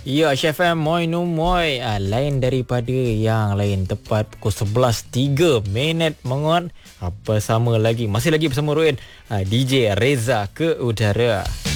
Ya, Chef M, moi nu moi. Lain daripada yang lain. Tepat pukul 11.03 mengot. Apa sama lagi. Masih lagi bersama Ruin. DJ Reza ke Udara.